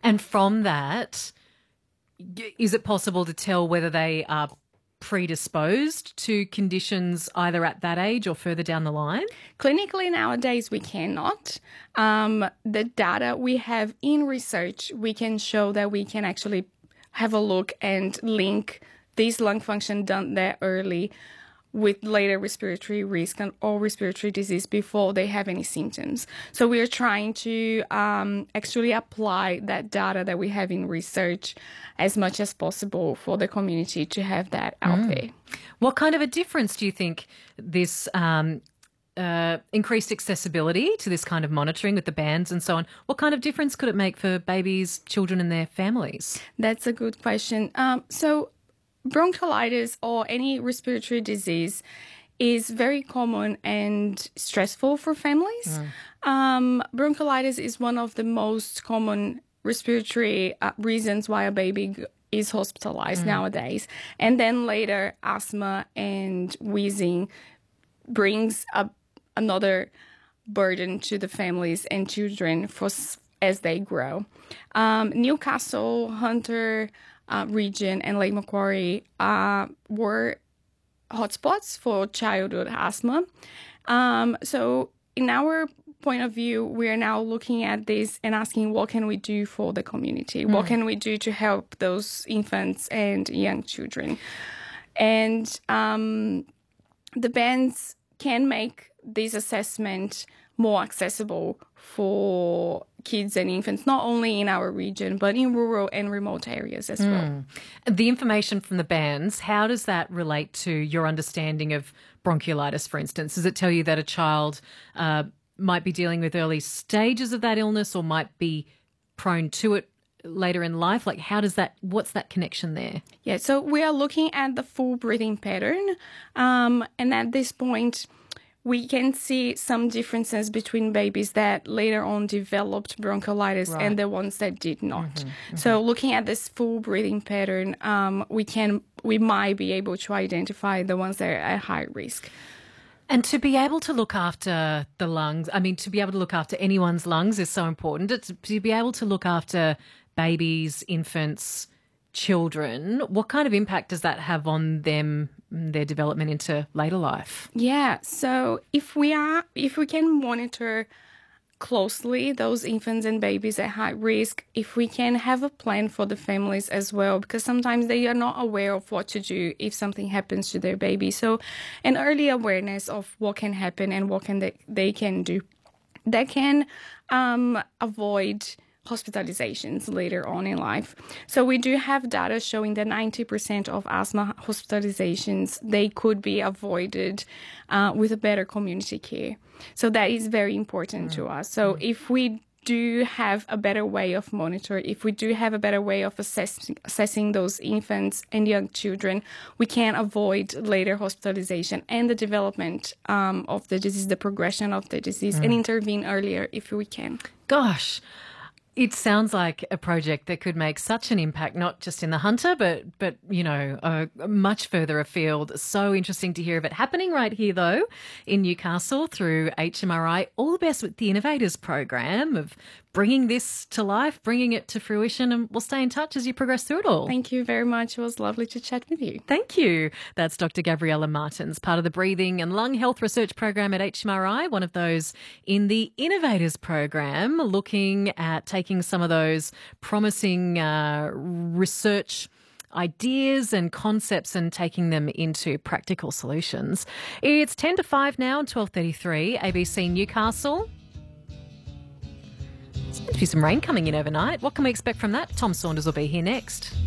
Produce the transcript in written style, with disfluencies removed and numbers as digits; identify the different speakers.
Speaker 1: And from that, is it possible to tell whether they are predisposed to conditions either at that age or further down the line?
Speaker 2: Clinically nowadays we cannot. The data we have in research, we can show that we can actually have a look and link this lung function done there early with later respiratory risk or respiratory disease before they have any symptoms. So we are trying to actually apply that data that we have in research as much as possible for the community to have that out there.
Speaker 1: What kind of a difference do you think this increased accessibility to this kind of monitoring with the bands and so on, what kind of difference could it make for babies, children and their families?
Speaker 2: That's a good question. So bronchiolitis or any respiratory disease is very common and stressful for families. Bronchiolitis is one of the most common respiratory reasons why a baby is hospitalized nowadays. And then later, asthma and wheezing brings another burden to the families and children as they grow. Newcastle, Hunter region and Lake Macquarie were hotspots for childhood asthma. So in our point of view, we are now looking at this and asking what can we do for the community? What can we do to help those infants and young children? And the bands can make this assessment more accessible for kids and infants, not only in our region, but in rural and remote areas as well.
Speaker 1: The information from the bands, how does that relate to your understanding of bronchiolitis, for instance? Does it tell you that a child might be dealing with early stages of that illness or might be prone to it later in life? Like, what's that connection there?
Speaker 2: Yeah, so we are looking at the full breathing pattern. And at this point, we can see some differences between babies that later on developed bronchiolitis and the ones that did not. So looking at this full breathing pattern, we might be able to identify the ones that are at high risk.
Speaker 1: And to be able to look after the lungs, to be able to look after anyone's lungs is so important. To be able to look after babies, infants, children, what kind of impact does that have on them, their development into later life?
Speaker 2: Yeah, so if we can monitor closely those infants and babies at high risk, if we can have a plan for the families as well, because sometimes they are not aware of what to do if something happens to their baby. So an early awareness of what can happen and what they can do, that can avoid hospitalizations later on in life. So we do have data showing that 90% of asthma hospitalizations, they could be avoided with a better community care. So that is very important to us. So if we do have a better way of monitoring, if we do have a better way of assessing those infants and young children, we can avoid later hospitalization and the development of the disease, the progression of the disease, and intervene earlier if we can.
Speaker 1: Gosh, it sounds like a project that could make such an impact, not just in the Hunter, but much further afield. So interesting to hear of it happening right here, though, in Newcastle through HMRI. All the best with the Innovators program of bringing this to life, bringing it to fruition, and we'll stay in touch as you progress through it all.
Speaker 2: Thank you very much. It was lovely to chat with you.
Speaker 1: Thank you. That's Dr. Gabriella Martins, part of the Breathing and Lung Health Research Program at HMRI, one of those in the Innovators program, looking at taking some of those promising research ideas and concepts and taking them into practical solutions. It's 10 to 5 now on 12:33, ABC Newcastle. There's meant to be some rain coming in overnight. What can we expect from that? Tom Saunders will be here next.